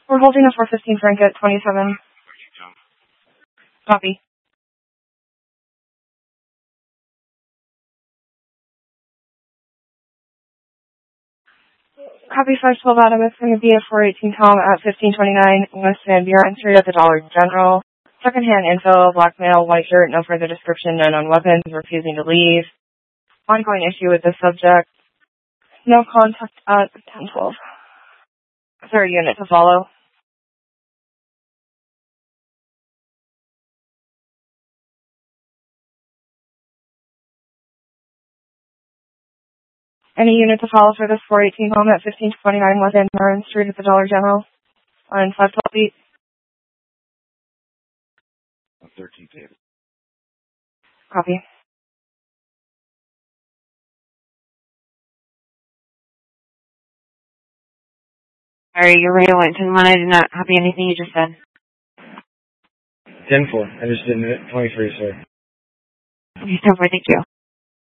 We're holding a 415 Frank at 27. Copy. Copy 512 Adam. It's going to be a 418 Tom at 1529 West Van Buren Street at the Dollar General. Secondhand info, blackmail, white shirt, no further description, none on weapons, refusing to leave. Ongoing issue with the subject. No contact at 1012. Third unit to follow. Any unit to follow for this 418 home at 1529 West Van Buren Street at the Dollar General on 512 feet. 13 David. Copy. Sorry, you're Radio Wellington 1. I did not copy anything you just said. 10-4. I just didn't hit 23, sir. Okay, 10-4, thank you.